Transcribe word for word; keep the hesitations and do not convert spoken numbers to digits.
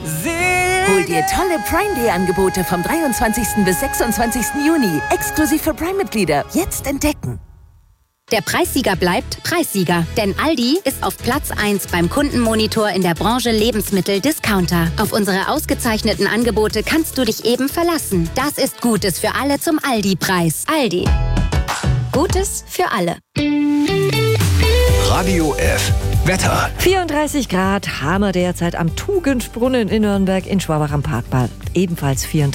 Hol dir tolle Prime Day Angebote vom dreiundzwanzigsten bis sechsundzwanzigsten Juni. Exklusiv für Prime-Mitglieder. Jetzt entdecken. Der Preissieger bleibt Preissieger, denn Aldi ist auf Platz eins beim Kundenmonitor in der Branche Lebensmittel-Discounter. Auf unsere ausgezeichneten Angebote kannst du dich eben verlassen. Das ist Gutes für alle zum Aldi-Preis. Aldi. Gutes für alle. Radio F. Wetter. vierunddreißig Grad haben wir derzeit am Tugendbrunnen in Nürnberg, in Schwabach am Parkbad ebenfalls vierunddreißig.